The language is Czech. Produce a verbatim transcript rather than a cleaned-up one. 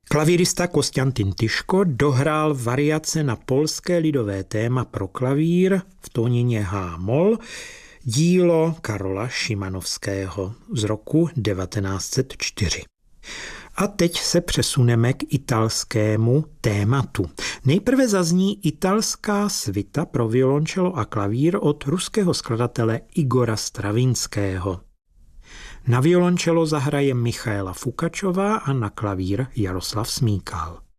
Klavírista Konstantin Tyško dohrál variace na polské lidové téma pro klavír v tónině há-mol, dílo Karola Šimanovského z roku devatenáct set čtyři. A teď se přesuneme k italskému tématu. Nejprve zazní italská svita pro violončelo a klavír od ruského skladatele Igora Stravinského. Na violončelo zahraje Michaela Fukačová a na klavír Jaroslav Smíkal.